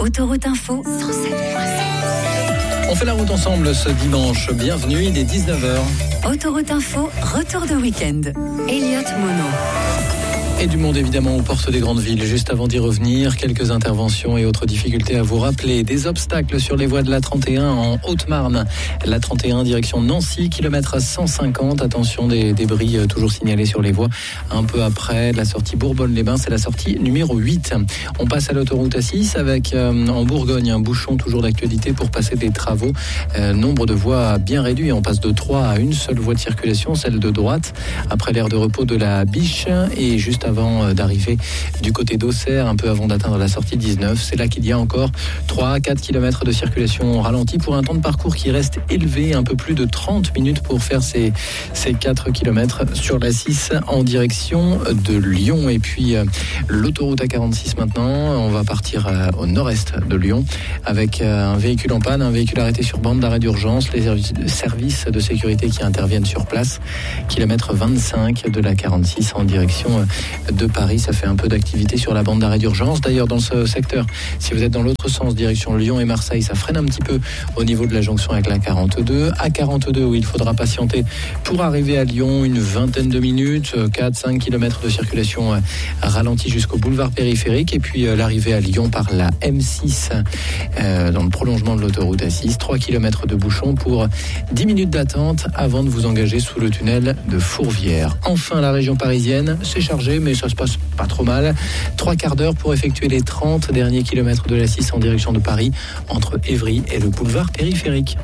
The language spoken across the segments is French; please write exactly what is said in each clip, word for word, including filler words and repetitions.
Autoroute Info cent sept virgule sept. On fait la route ensemble ce dimanche. Bienvenue, il est dix-neuf heures. Autoroute Info, retour de week-end. Elliott Mono. Et du monde évidemment aux portes des grandes villes. Juste avant d'y revenir, quelques interventions et autres difficultés à vous rappeler. Des obstacles sur les voies de l'A trente et un en Haute-Marne. L'A trente et un direction Nancy, kilomètre cent cinquante. Attention, des débris toujours signalés sur les voies. Un peu après la sortie Bourbonne-les-Bains, c'est la sortie numéro huit. On passe à l'autoroute A six avec euh, en Bourgogne un bouchon toujours d'actualité pour passer des travaux. Euh, nombre de voies bien réduit. On passe de trois à une seule voie de circulation, celle de droite. Après l'aire de repos de la Biche et juste avant d'arriver du côté d'Auxerre, un peu avant d'atteindre la sortie dix-neuf. C'est là qu'il y a encore trois à quatre kilomètres de circulation ralentie pour un temps de parcours qui reste élevé, un peu plus de trente minutes pour faire ces, ces quatre kilomètres sur la six en direction de Lyon. Et puis l'autoroute A quarante-six maintenant, on va partir au nord-est de Lyon avec un véhicule en panne, un véhicule arrêté sur bande d'arrêt d'urgence, les services de sécurité qui interviennent sur place. Kilomètre vingt-cinq de la quarante-six en direction de Paris. Ça fait un peu d'activité sur la bande d'arrêt d'urgence. D'ailleurs, dans ce secteur, si vous êtes dans l'autre sens, direction Lyon et Marseille, ça freine un petit peu au niveau de la jonction avec la quarante-deux. A quarante-deux, où il faudra patienter pour arriver à Lyon une vingtaine de minutes, quatre à cinq kilomètres de circulation ralentie jusqu'au boulevard périphérique. Et puis l'arrivée à Lyon par la M six, euh, dans le prolongement de l'autoroute A six. trois kilomètres de bouchon pour dix minutes d'attente avant de vous engager sous le tunnel de Fourvière. Enfin, la région parisienne, c'est chargé, mais ça se passe pas trop mal. Trois quarts d'heure pour effectuer les trente derniers kilomètres de la six en direction de Paris, entre Évry et le boulevard périphérique.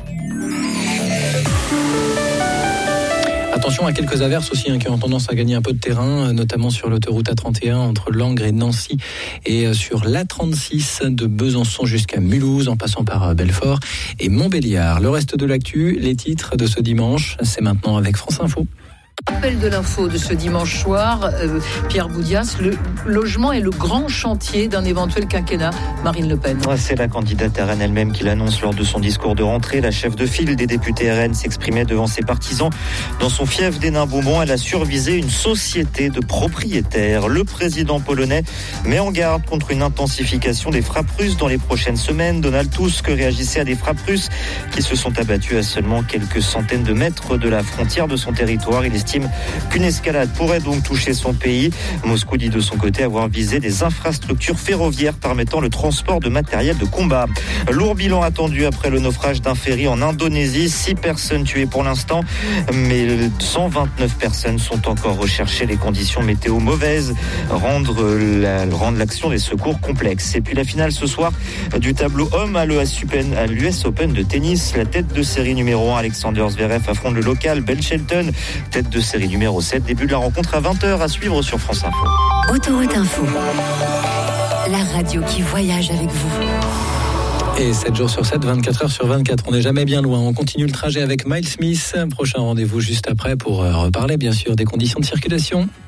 Attention à quelques averses aussi hein, qui ont tendance à gagner un peu de terrain, notamment sur l'autoroute A trente et un entre Langres et Nancy et sur l'A trente-six de Besançon jusqu'à Mulhouse en passant par Belfort et Montbéliard. Le reste de l'actu, les titres de ce dimanche, c'est maintenant avec France Info. Appel de l'info de ce dimanche soir, euh, Pierre Boudias, le logement est le grand chantier d'un éventuel quinquennat. Marine Le Pen. Ouais, c'est la candidate R N elle-même qui l'annonce lors de son discours de rentrée. La chef de file des députés R N s'exprimait devant ses partisans. Dans son fief d'Hénin-Beaumont, elle a survisé une société de propriétaires. Le président polonais met en garde contre une intensification des frappes russes dans les prochaines semaines. Donald Tusk réagissait à des frappes russes qui se sont abattues à seulement quelques centaines de mètres de la frontière de son territoire. Il estime qu'une escalade pourrait donc toucher son pays. Moscou dit de son côté avoir visé des infrastructures ferroviaires permettant le transport de matériel de combat. Lourd bilan attendu après le naufrage d'un ferry en Indonésie. Six personnes tuées pour l'instant, mais cent vingt-neuf personnes sont encore recherchées. Les conditions météo mauvaises rendent, la, rendent l'action des secours complexe. Et puis la finale ce soir du tableau homme à l'U S Open, à l'U S Open de tennis. La tête de série numéro un, Alexander Zverev, affronte le local Ben Shelton, tête de série numéro sept. Début de la rencontre à vingt heures à suivre sur France Info. Autoroute Info, la radio qui voyage avec vous. Et sept jours sur sept, vingt-quatre heures sur vingt-quatre. On n'est jamais bien loin. On continue le trajet avec Miles Smith. Prochain rendez-vous juste après pour reparler bien sûr des conditions de circulation.